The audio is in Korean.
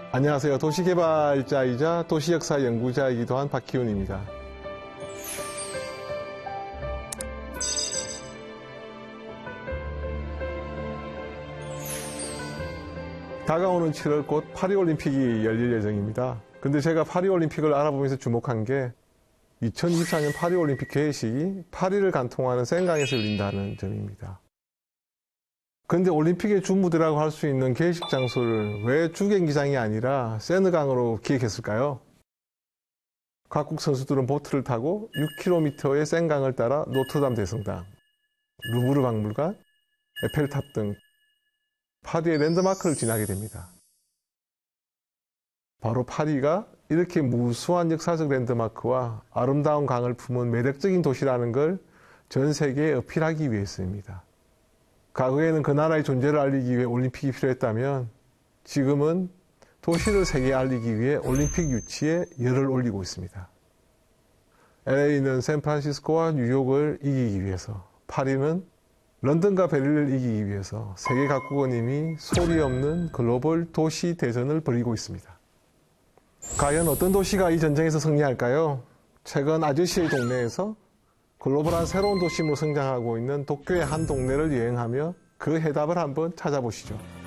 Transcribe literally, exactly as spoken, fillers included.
안녕하세요. 도시개발자이자 도시역사 연구자이기도 한 박기훈입니다. 다가오는 칠월 곧 파리올림픽이 열릴 예정입니다. 근데 제가 파리올림픽을 알아보면서 주목한 게 이천이십사 년 파리올림픽 개회식이 파리를 관통하는 생강에서 열린다는 점입니다. 근데 올림픽의 주무대라고 할 수 있는 개회식 장소를 왜 주경기장이 아니라 세느강으로 기획했을까요? 각국 선수들은 보트를 타고 육 킬로미터의 생강을 따라 노트르담 대성당, 루브르 박물관, 에펠탑 등 파리의 랜드마크를 지나게 됩니다. 바로 파리가 이렇게 무수한 역사적 랜드마크와 아름다운 강을 품은 매력적인 도시라는 걸 전 세계에 어필하기 위해서입니다. 과거에는 그 나라의 존재를 알리기 위해 올림픽이 필요했다면 지금은 도시를 세계에 알리기 위해 올림픽 유치에 열을 올리고 있습니다. 엘에이는 샌프란시스코와 뉴욕을 이기기 위해서, 파리는 런던과 베를린을 이기기 위해서 세계 각국은 이미 소리 없는 글로벌 도시 대전을 벌이고 있습니다. 과연 어떤 도시가 이 전쟁에서 승리할까요? 최근 아저씨의 동네에서 글로벌한 새로운 도심으로 성장하고 있는 도쿄의 한 동네를 여행하며 그 해답을 한번 찾아보시죠.